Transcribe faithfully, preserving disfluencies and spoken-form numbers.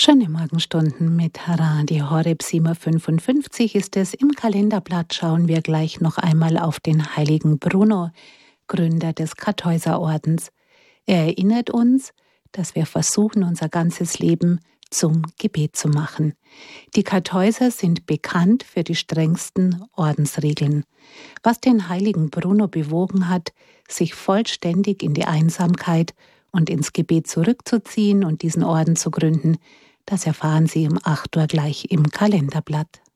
Schöne Morgenstunden mit Radio Horeb. sieben Uhr fünfundfünfzig ist es. Im Kalenderblatt schauen wir gleich noch einmal auf den heiligen Bruno, Gründer des Kartäuserordens. Er erinnert uns, dass wir versuchen, unser ganzes Leben zum Gebet zu machen. Die Kartäuser sind bekannt für die strengsten Ordensregeln. Was den heiligen Bruno bewogen hat, sich vollständig in die Einsamkeit und ins Gebet zurückzuziehen und diesen Orden zu gründen, das erfahren Sie um acht Uhr gleich im Kalenderblatt.